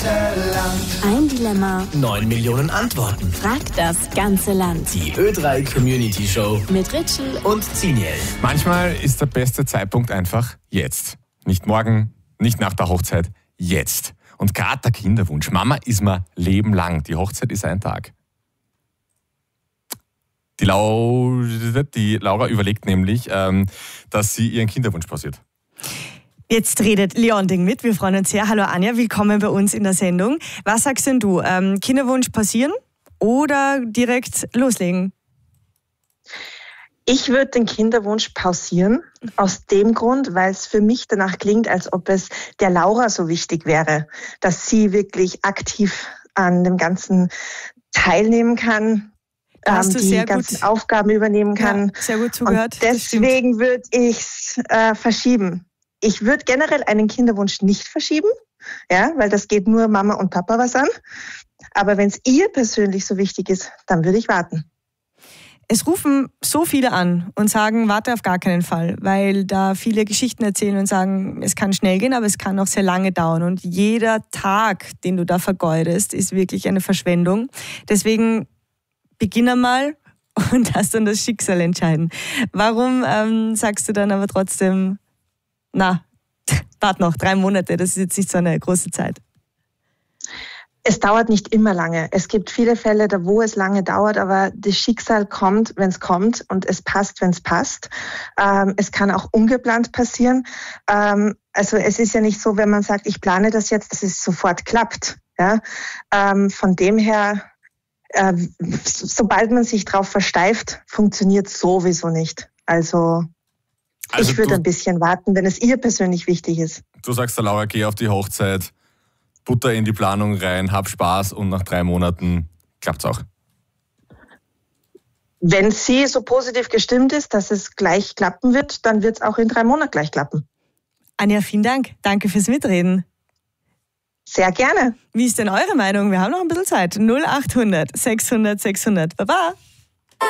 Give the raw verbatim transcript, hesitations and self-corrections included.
Land. Ein Dilemma, Neun Millionen Antworten. fragt das ganze Land. Die Ö drei Community Show Mit Ritschl und Ziniel. Manchmal ist der beste Zeitpunkt einfach jetzt. Nicht morgen, nicht nach der Hochzeit, jetzt. Und gerade der Kinderwunsch. Mama ist mir Leben lang. Die Hochzeit ist ein Tag. Die, Lau die Laura überlegt nämlich, ähm, dass sie ihren Kinderwunsch pausiert. Jetzt redet Leonding mit. Wir freuen uns sehr. Hallo Anja, willkommen bei uns in der Sendung. Was sagst denn du? Ähm, Kinderwunsch pausieren oder direkt loslegen? Ich würde den Kinderwunsch pausieren, aus dem Grund, weil es für mich danach klingt, als ob es der Laura so wichtig wäre, dass sie wirklich aktiv an dem Ganzen teilnehmen kann, Da hast ähm, du die sehr ganzen gut- Aufgaben übernehmen kann. Ja, sehr gut zugehört. Und Das stimmt. deswegen würde ich es äh, verschieben. Ich würde generell einen Kinderwunsch nicht verschieben, ja, weil das geht nur Mama und Papa was an. Aber wenn es ihr persönlich so wichtig ist, dann würde ich warten. Es rufen so viele an und sagen, warte auf gar keinen Fall, weil da viele Geschichten erzählen und sagen, es kann schnell gehen, aber es kann auch sehr lange dauern. Und jeder Tag, den du da vergeudest, ist wirklich eine Verschwendung. Deswegen beginn einmal und lass dann das Schicksal entscheiden. Warum ähm, sagst du dann aber trotzdem, na, warte noch, drei Monate, das ist jetzt nicht so eine große Zeit. Es dauert nicht immer lange. Es gibt viele Fälle, da wo es lange dauert, aber das Schicksal kommt, wenn es kommt und es passt, wenn es passt. Ähm, es kann auch ungeplant passieren. Ähm, also es ist ja nicht so, wenn man sagt, ich plane das jetzt, dass es sofort klappt. Ja? Ähm, von dem her, äh, sobald man sich drauf versteift, funktioniert sowieso nicht. Also, Also ich würde du- ein bisschen warten, wenn es ihr persönlich wichtig ist. Du sagst der Laura, geh auf die Hochzeit, Butter in die Planung rein, hab Spaß und nach drei Monaten klappt's auch. Wenn sie so positiv gestimmt ist, dass es gleich klappen wird, dann wird es auch in drei Monaten gleich klappen. Anja, vielen Dank. Danke fürs Mitreden. Sehr gerne. Wie ist denn eure Meinung? Wir haben noch ein bisschen Zeit. null acht hundert sechshundert sechshundert. Baba!